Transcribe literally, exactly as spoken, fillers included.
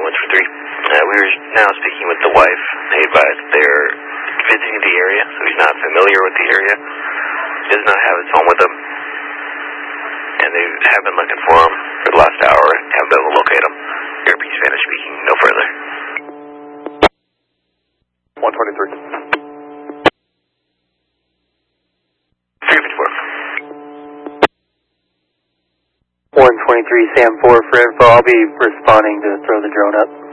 one two three. Uh, we were now speaking with the wife. They advised they're visiting the area, so he's not familiar with the area. He does not have his phone with him. And they have been looking for him for the last hour and haven't been able to locate him. European Spanish speaking, no further. one twenty-three. three fifty-four. one twenty-three, Sam four for info. I'll be responding to throw the drone up.